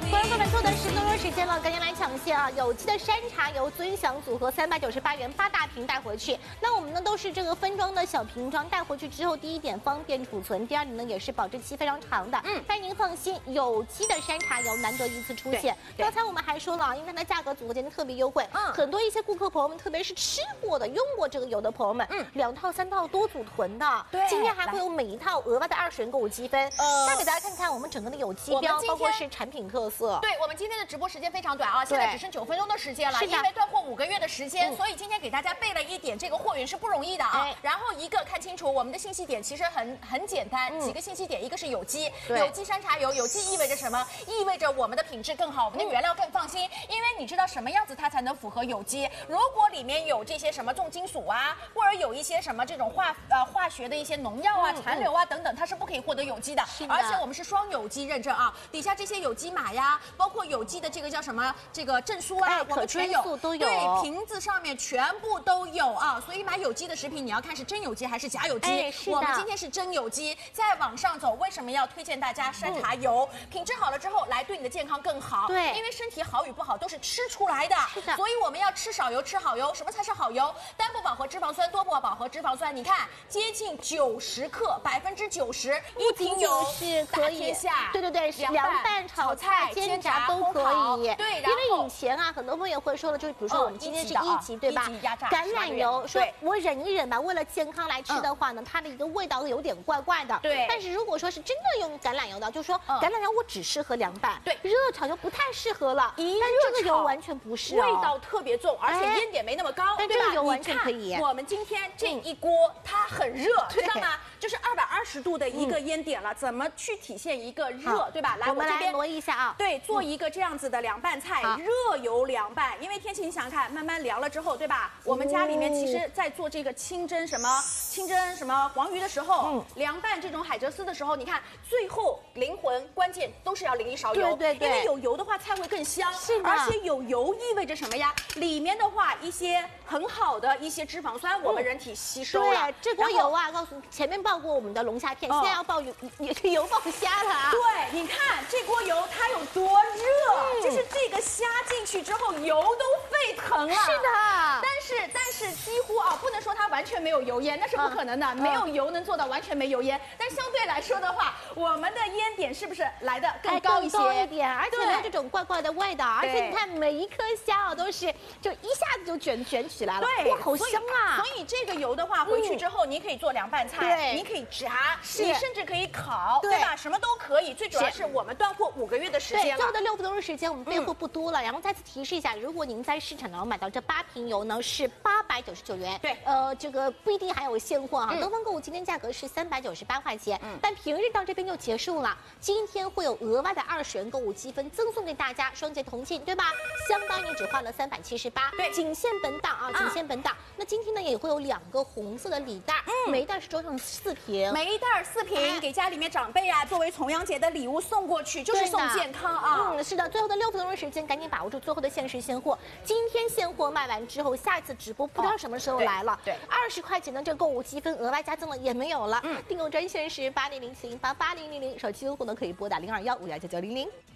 观众们，错的10分钟时间了，赶紧来抢先啊！有机的山茶油尊享组合398元8大瓶带回去。那我们呢都是这个分装的小瓶装，带回去之后，第一点方便储存，第二点呢也是保质期非常长的。但您放心，有机的山茶油难得一次出现。刚才我们还说了，因为它的价格组合今天特别优惠，很多一些顾客朋友们，特别是吃过的、用过这个油的朋友们，2套3套多组囤的。对，今天还会有每一套额外的20元购物积分。再给大家看看我们整个的有机标，包括是产品特色。 对，我们今天的直播时间非常短啊，现在只剩9分钟的时间了，因为断货5个月的时间，所以今天给大家备了一点这个货源是不容易的啊。然后一个看清楚，我们的信息点其实很简单，几个信息点，一个是有机，有机山茶油，有机意味着什么？意味着我们的品质更好，我们的原料更放心，因为你知道什么样子它才能符合有机？如果里面有这些什么重金属啊，或者有一些什么这种化学的一些农药啊、残留啊等等，它是不可以获得有机的。而且我们是双有机认证啊，底下这些有机码呀，包括有机的这个叫什么这个证书啊，我们全有， 都有， 对，瓶子上面全部都有啊。所以买有机的食品，你要看是真有机还是假有机。我们今天是真有机，再往上走，为什么要推荐大家山茶油？品质好了之后，来对你的健康更好。对，因为身体好与不好都是吃出来的。是的，所以我们要吃少油，吃好油。什么才是好油？单不饱和脂肪酸，多不饱和脂肪酸，你看接近90克，90%，一瓶油是可以下。对，凉拌、炒菜、煎炸都可以。对，因为以前啊，很多朋友会说了，就是比如说我们今天是1级，对吧？橄榄油，说我忍一忍吧，为了健康来吃的话呢，它的一个味道有点怪怪的。对，但是如果说是真的用橄榄油的，就说橄榄油我只适合凉拌，对，热炒就不太适合了。但这个油完全不是， 味道特别重，而且烟点没那么高， 但这个油完全可以。 我们今天这一锅它很热，知道吗？就是220度的一个烟点了，怎么去体现一个热，对吧？来， 我们来挪一下啊。 对，做一个这样子的凉拌菜，热油凉拌。因为天气你想想看，慢慢凉了之后，对吧？我们家里面其实在做这个清蒸什么黄鱼的时候，凉拌这种海蜇丝的时候，你看最后灵魂关键都是要淋一勺油，对，因为有油的话菜会更香。是的，而且有油意味着什么呀？里面的话一些很好的一些脂肪酸，我们人体吸收了。 对，这锅油啊，告诉你前面爆过我们的龙虾片，现在要爆油爆虾了啊！ 对，你看这锅油它有多热，就是这个虾进去之后油都沸腾了。 是的， 但是几乎啊，不能说它完全没有油烟，那是不可能的，没有油能做到完全没油烟。但相对来说的话，我们的烟点是不是来的更高一些？ 高一点，而且没有这种怪怪的味道，而且你看每一颗虾啊都是就一下子就卷起来了， 对， 哇，好香啊！ 所以这个油的话，回去之后你可以做凉拌菜，你可以炸，你甚至可以烤，对吧？什么都可以。最主要是我们断货5个月的时间了， 最后的6分钟的时间我们备货不多了。然后再次提示一下，如果您在市场上买到这8瓶油呢，是899元。对，这个不一定还有现货啊。东方购物今天价格是398块钱，但平日到这边就结束了。今天会有额外的20元购物积分赠送给大家，双节同庆，对吧？相当于只花了378。对，仅限本档啊，仅限本档。那今天呢也会有2个红色的礼袋，每一袋是装上4瓶， 每一袋4瓶，给家里面长辈啊，作为重阳节的礼物送过去，就是送健康啊。 是的，最后的6分钟的时间，赶紧把握住最后的限时现货。今天现货卖完之后，下一次直播不知道什么时候来了。对，20块钱的这个购物积分额外加赠了也没有了。订购专线是8007088000，手机用户呢可以拨打0215199900。